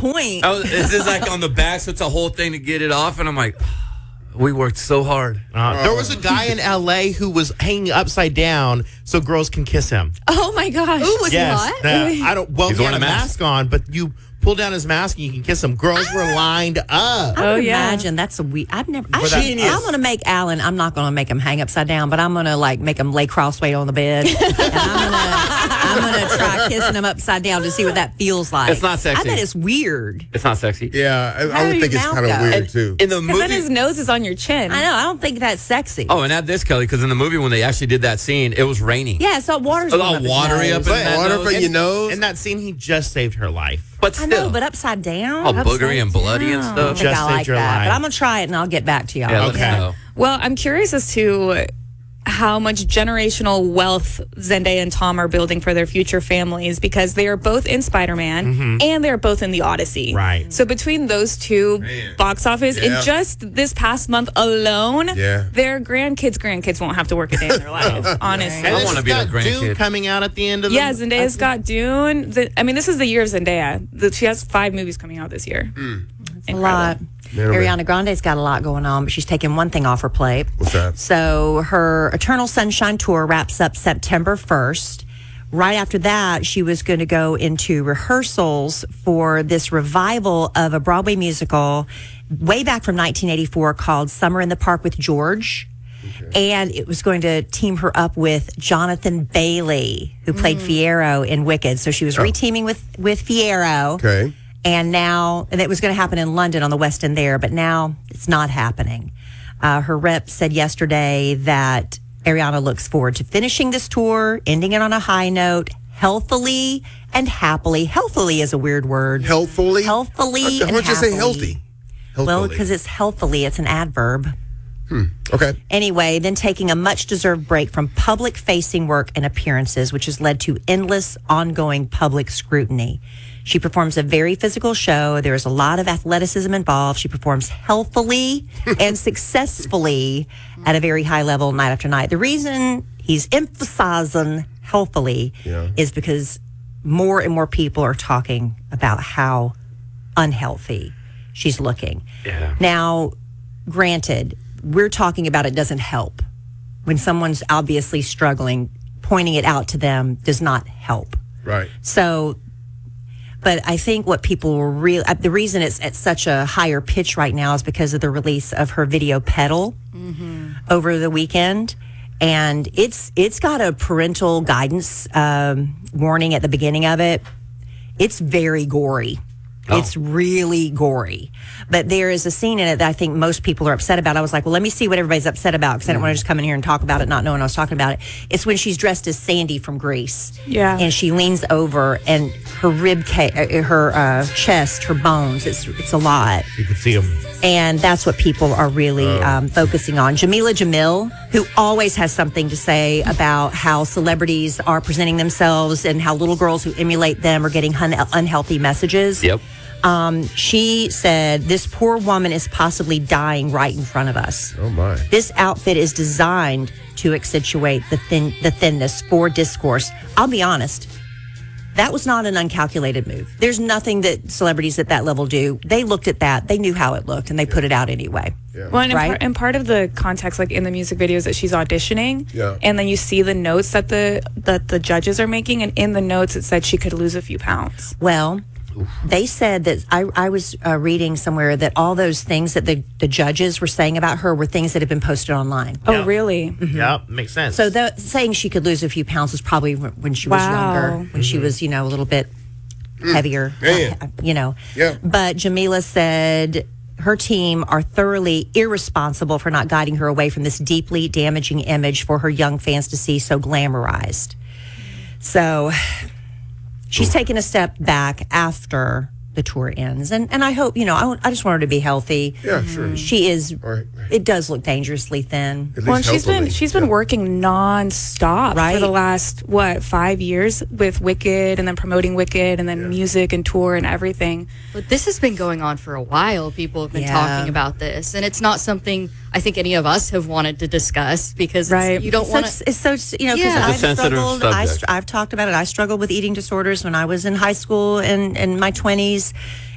point? Oh, this is like on the back, so it's a whole thing to get it off, and I'm like, we worked so hard. There was a guy in L.A. who was hanging upside down so girls can kiss him. Oh my gosh! Ooh, was he hot? I don't. Well, He's he wearing had a a mask. mask on, but you pull down his mask and you can kiss him. Girls were lined up. I would imagine that's a weird. I'm gonna make Alan. I'm not gonna make him hang upside down, but I'm gonna make him lay cross-legged on the bed, and I'm gonna try kissing him upside down to see what that feels like. It's not sexy. I bet it's weird. It's not sexy. Yeah, I would did think your it's mouth kind of go? weird, too. In the Because then movie, his nose is on your chin. I know. I don't think that's sexy. and add this, Kelly, because in the movie when they actually did that scene, it was raining. Yeah, so water's It was going all up his watery nose. up in that Water nose. from your nose. In that scene, he just saved her life. But I still, know, but upside down. all boogery and bloody and I stuff. don't think Just I saved like your that, life. but I'm gonna try it and I'll get back to y'all. Yeah, let us Okay. know. Well, I'm curious as to how much generational wealth Zendaya and Tom are building for their future families, because they are both in Spider-Man and they're both in The Odyssey. Right. So between those two box office, in Yeah. just this past month alone, Yeah. their grandkids won't have to work a day in their life, honestly. I wanna be got the grandkid. Dune coming out at the end of the... Yeah, Zendaya's got Dune. This is the year of Zendaya. She has 5 movies coming out this year. A lot. Man, oh, man. Ariana Grande's got a lot going on, but she's taking one thing off her plate. What's that? So her Eternal Sunshine Tour wraps up September 1st. Right after that, she was going to go into rehearsals for this revival of a Broadway musical way back from 1984 called Summer in the Park with George. And it was going to team her up with Jonathan Bailey, who played Fiyero in Wicked. So she was reteaming with Fiyero. Okay. And it was going to happen in London on the West End there, but now it's not happening. Her rep said yesterday that Ariana looks forward to finishing this tour, ending it on a high note, healthily and happily. Healthily is a weird word. Healthfully? Healthily Why and don't you say happily. healthy? Well, Healthfully. because it's healthily, it's an adverb. Okay. Anyway, then taking a much-deserved break from public-facing work and appearances, which has led to endless, ongoing public scrutiny. She performs a very physical show. There is a lot of athleticism involved. She performs healthily and successfully at a very high level night after night. The reason he's emphasizing healthily is because more and more people are talking about how unhealthy she's looking. Yeah. Now, granted, we're talking about it doesn't help. When someone's obviously struggling, pointing it out to them does not help. Right. So, but I think what people were the reason it's at such a higher pitch right now is because of the release of her video Pedal over the weekend. And it's got a parental guidance warning at the beginning of it. It's very gory. Oh. It's really gory. But there is a scene in it that I think most people are upset about. I was like, well, let me see what everybody's upset about, because I didn't want to just come in here and talk about it not knowing I was talking about it. It's when she's dressed as Sandy from Grease. Yeah. And she leans over and her her chest, her bones, it's a lot. You could see him. And that's what people are really focusing on. Jamila Jamil, who always has something to say about how celebrities are presenting themselves and how little girls who emulate them are getting unhealthy messages. Yep. She said, this poor woman is possibly dying right in front of us. Oh, my. This outfit is designed to accentuate the thinness for discourse. I'll be honest. That was not an uncalculated move. There's nothing that celebrities at that level do. They looked at that. They knew how it looked, and they put it out anyway. Yeah. Well, Right? and part of the context, like in the music videos, that she's auditioning, Yeah. and then you see the notes that the judges are making, and in the notes it said she could lose a few pounds. Well, they said that I was reading somewhere that all those things that the judges were saying about her were things that had been posted online. Oh, Yeah. really? Yep, makes sense. So saying she could lose a few pounds was probably when she was Wow. younger, when she was, a little bit heavier, Man. Yeah. But Jamila said her team are thoroughly irresponsible for not guiding her away from this deeply damaging image for her young fans to see so glamorized. So she's taken a step back after the tour ends. And I hope, I just want her to be healthy. Yeah, sure. She is, Right. it does look dangerously thin. At Well, least and she's been healthily. working nonstop Right. for the last 5 years with Wicked, and then promoting Wicked, and then music and tour and everything. But this has been going on for a while. People have been Yeah. talking about this, and it's not something I think any of us have wanted to discuss because Right. you don't want to. It's so, because Yeah. It's a I've sensitive struggled. subject. I've talked about it. I struggled with eating disorders when I was in high school and in my 20s.